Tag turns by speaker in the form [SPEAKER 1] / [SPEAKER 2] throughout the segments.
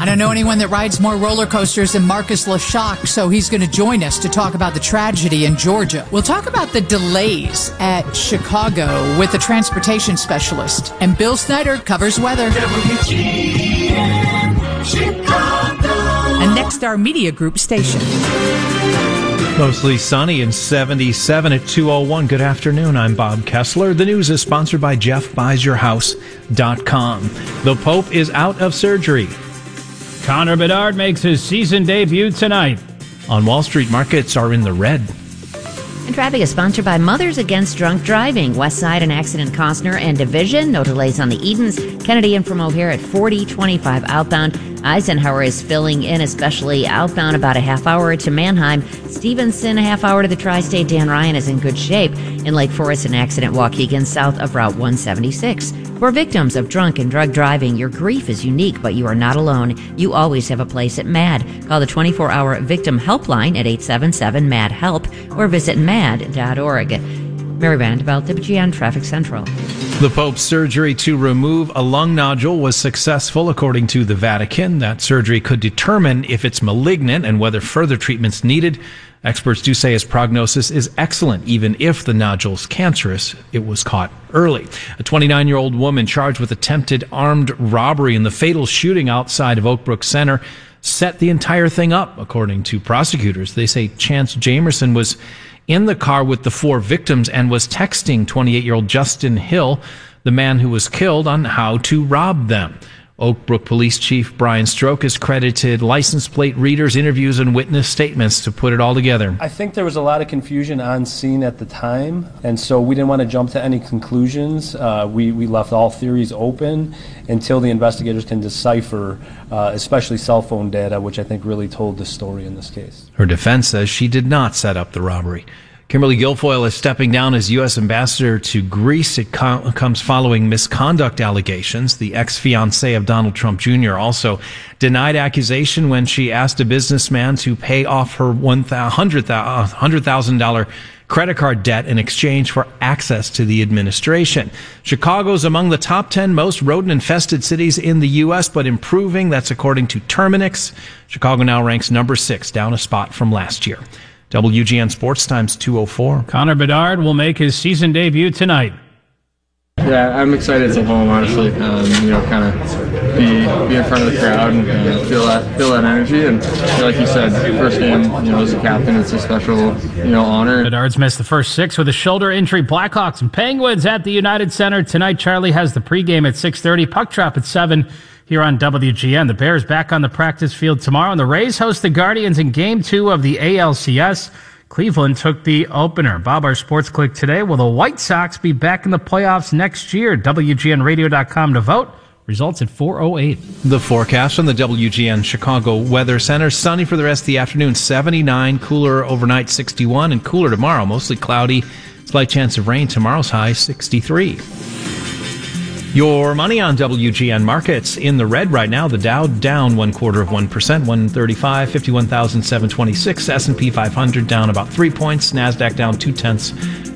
[SPEAKER 1] I don't know anyone that rides more roller coasters than Marcus LaShock, so he's going to join us to talk about the tragedy in Georgia. We'll talk about the delays at Chicago with a transportation specialist. And Bill Snyder covers weather. WGN Chicago. And next, our media group station.
[SPEAKER 2] Mostly sunny and 77 at 2:01. Good afternoon. I'm Bob Kessler. The news is sponsored by JeffBuysYourHouse.com. The Pope is out of surgery.
[SPEAKER 3] Connor Bedard makes his season debut tonight.
[SPEAKER 2] On Wall Street, markets are in the red.
[SPEAKER 4] And traffic is sponsored by Mothers Against Drunk Driving. West Side and Accident Costner and Division. No delays on the Edens. Kennedy and from O'Hare at 4025 outbound. Eisenhower is filling in, especially outbound, about a half hour to Manheim. Stevenson, a half hour to the Tri-State. Dan Ryan is in good shape. In Lake Forest, an accident Waukegan south of Route 176. For victims of drunk and drug driving, your grief is unique, but you are not alone. You always have a place at MAD. Call the 24-hour victim helpline at 877-MAD-HELP or visit mad.org. Mary Vanderbilt, WGN Traffic Central.
[SPEAKER 2] The Pope's surgery to remove a lung nodule was successful, according to the Vatican. That surgery could determine if it's malignant and whether further treatment's needed. Experts do say his prognosis is excellent. Even if the nodule's cancerous, it was caught early. A 29-year-old woman charged with attempted armed robbery in the fatal shooting outside of Oakbrook Center set the entire thing up, according to prosecutors. They say Chance Jamerson was in the car with the four victims and was texting 28-year-old Justin Hill, the man who was killed, on how to rob them. Oakbrook Police Chief Brian Stroke has credited license plate readers, interviews, and witness statements to put it all together.
[SPEAKER 5] I think there was a lot of confusion on scene at the time, and so we didn't want to jump to any conclusions. We left all theories open until the investigators can decipher, especially cell phone data, which I think really told the story in this case.
[SPEAKER 2] Her defense says she did not set up the robbery. Kimberly Guilfoyle is stepping down as U.S. ambassador to Greece. It comes following misconduct allegations. The ex-fiancée of Donald Trump Jr. also denied accusation when she asked a businessman to pay off her $100,000 credit card debt in exchange for access to the administration. Chicago's among the top 10 most rodent-infested cities in the U.S., but improving. That's according to Terminix. Chicago now ranks number 6, down a spot from last year. WGN Sports Times 2:04.
[SPEAKER 3] Connor Bedard will make his season debut tonight.
[SPEAKER 6] Yeah, I'm excited to come home, honestly. Kind of be in front of the crowd and feel that energy. And like you said, first game, as a captain, it's a special, honor.
[SPEAKER 3] Bedard's missed the first 6 with a shoulder injury. Blackhawks and Penguins at the United Center tonight. Charlie has the pregame at 6:30. Puck drop at 7. Here on WGN. The Bears back on the practice field tomorrow, and the Rays host the Guardians in Game 2 of the ALCS. Cleveland took the opener. Bob, our sports click today. Will the White Sox be back in the playoffs next year? WGNradio.com to vote. Results at 4:08.
[SPEAKER 2] The forecast from the WGN Chicago Weather Center. Sunny for the rest of the afternoon, 79. Cooler overnight, 61. And cooler tomorrow, mostly cloudy. Slight chance of rain. Tomorrow's high, 63. Your money on WGN markets in the red right now. The Dow down 0.25%, 135, 51,726. S&P 500 down about 3 points. NASDAQ down 0.2,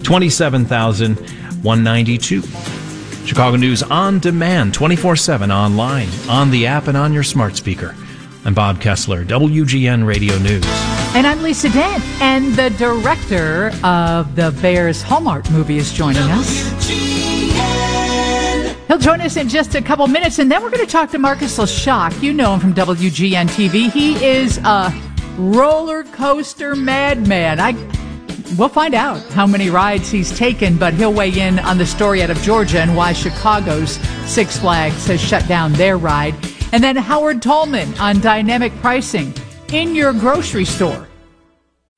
[SPEAKER 2] 27,192. Chicago News on demand, 24/7 online, on the app, and on your smart speaker. I'm Bob Kessler, WGN Radio News.
[SPEAKER 1] And I'm Lisa Dent, and the director of the Bears Hallmark movie is joining us. He'll join us in just a couple minutes, and then we're going to talk to Marcus LaShock. You know him from WGN TV. He is a roller coaster madman. We'll find out how many rides he's taken, but he'll weigh in on the story out of Georgia and why Chicago's Six Flags has shut down their ride. And then Howard Tallman on dynamic pricing in your grocery store.